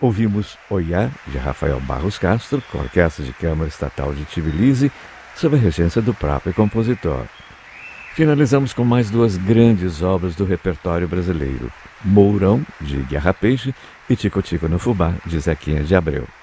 Ouvimos Oiá, de Rafael Barros Castro, com a Orquestra de Câmara Estatal de Tbilisi, sob a regência do próprio compositor. Finalizamos com mais duas grandes obras do repertório brasileiro, Mourão, de Guerra Peixe, e Tico Tico no Fubá, de Zequinha de Abreu.